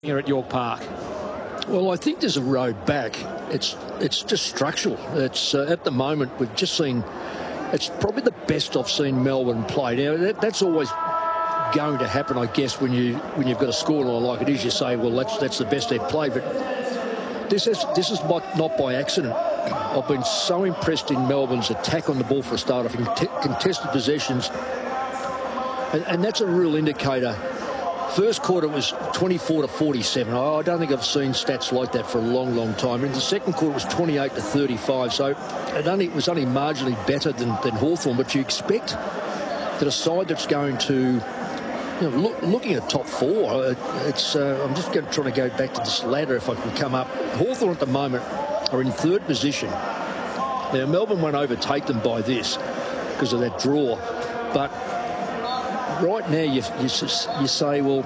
here at York Park? Well, I think there's a road back. It's just structural. It's at the moment we've just seen. It's probably the best I've seen Melbourne play. Now that's always going to happen, I guess, when you've got a scoreline like it is. You say, well, that's the best they've played. But this is not by accident. I've been so impressed in Melbourne's attack on the ball for a start off in contested possessions, and that's a real indicator. First quarter was 24-47. I don't think I've seen stats like that for a long, long time. In the second quarter, it was 28-35. So it was only marginally better than Hawthorn. But you expect that a side that's going to, looking at top four, I'm just trying to go back to this ladder if I can come up. Hawthorn at the moment are in third position. Now, Melbourne won't overtake them by this because of that draw. But right now, you say, well,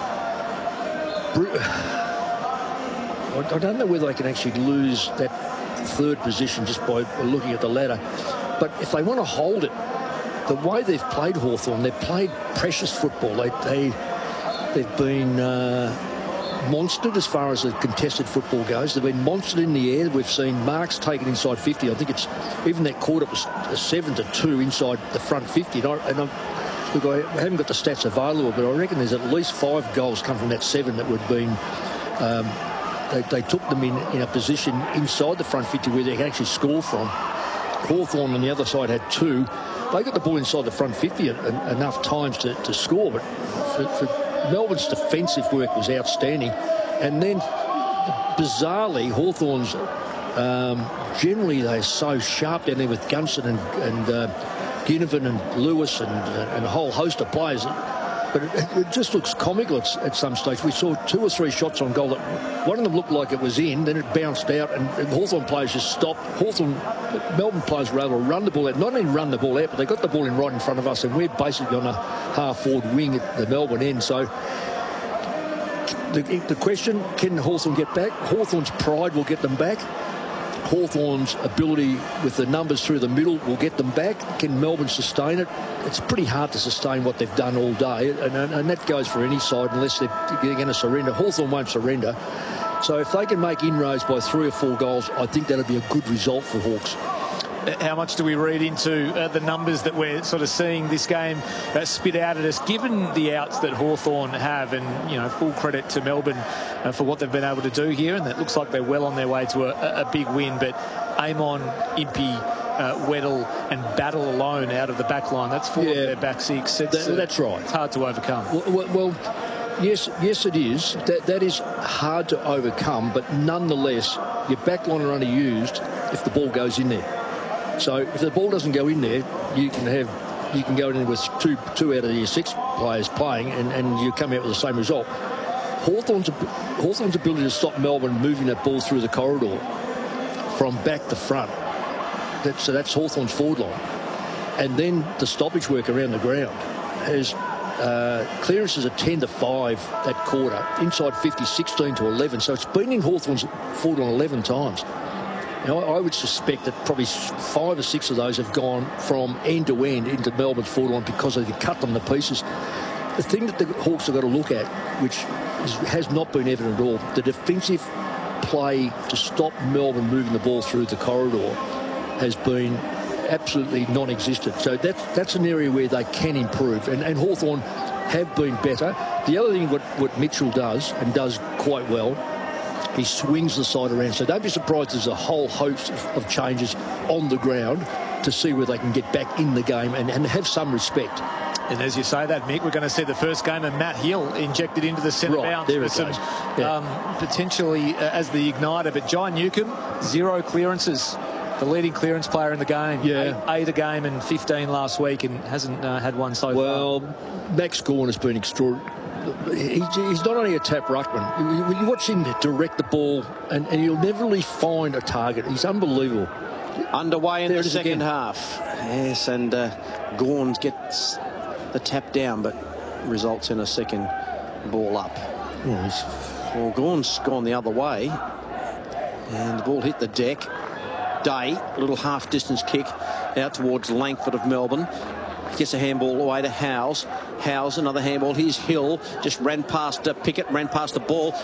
I don't know whether they can actually lose that third position just by looking at the ladder. But if they want to hold it, the way they've played Hawthorn, they've played precious football. They've been monstered as far as the contested football goes. They've been monstered in the air. We've seen marks taken inside 50. I think it's even that quarter was 7-2 inside the front 50. Look, I haven't got the stats available, but I reckon there's at least 5 goals come from that 7 that would have been. They took them in a position inside the front 50 where they can actually score from. Hawthorn on the other side had 2. They got the ball inside the front 50 enough times to score, but for Melbourne's defensive work was outstanding. And then, bizarrely, Hawthorn's generally they're so sharp down there with Gunston and Ginnivan and Lewis and a whole host of players. But it just looks comical at some stage. We saw 2 or 3 shots on goal that one of them looked like it was in, then it bounced out, and Hawthorn players just stopped. Melbourne players were able to run the ball out. Not only run the ball out, but they got the ball in right in front of us, and we're basically on a half-forward wing at the Melbourne end. So the question, can Hawthorn get back? Hawthorn's pride will get them back. Hawthorn's ability with the numbers through the middle will get them back. Can Melbourne sustain it? It's pretty hard to sustain what they've done all day, and that goes for any side unless they're going to surrender. Hawthorn won't surrender. So if they can make inroads by 3 or 4 goals, I think that'll be a good result for Hawks. How much do we read into the numbers that we're sort of seeing this game spit out at us, given the outs that Hawthorn have? And, full credit to Melbourne for what they've been able to do here. And it looks like they're well on their way to a big win. But Amon, Impey, Weddle and Battle alone out of the back line, that's 4 of their back 6. That's right. It's hard to overcome. Well, yes, it is. That is hard to overcome. But nonetheless, your back line are only used if the ball goes in there. So if the ball doesn't go in there, you can go in with two out of your 6 players playing, and you come out with the same result. Hawthorn's ability to stop Melbourne moving that ball through the corridor from back to front. That's Hawthorn's forward line, and then the stoppage work around the ground has clearances of 10-5 that quarter, inside 50, 16-11. So it's been in Hawthorn's forward line 11 times. I would suspect that probably 5 or 6 of those have gone from end to end into Melbourne's forward line because they've cut them to pieces. The thing that the Hawks have got to look at, which has not been evident at all, the defensive play to stop Melbourne moving the ball through the corridor has been absolutely non-existent. So that's an area where they can improve, and Hawthorn have been better. The other thing what Mitchell does, and does quite well, he swings the side around. So don't be surprised there's a whole host of changes on the ground to see where they can get back in the game and have some respect. And as you say that, Mick, we're going to see the first game of Matt Hill injected into the centre bounce with some potentially as the igniter. But Jai Newcomb, 0 clearances, the leading clearance player in the game. 8 a game and 15 last week, and hasn't had one so far. Well, Max Gawn has been extraordinary. He's not only a tap ruckman. You watch him direct the ball, and you'll never really find a target. He's unbelievable. Underway in the second half. Yes, and Gawn gets the tap down, but results in a second ball up. Well, Gawn's gone the other way, and the ball hit the deck. Day, a little half-distance kick out towards Langford of Melbourne. Gets a handball away to Howes. Howes, another handball. Here's Hill. Just ran past Pickett, ran past the ball.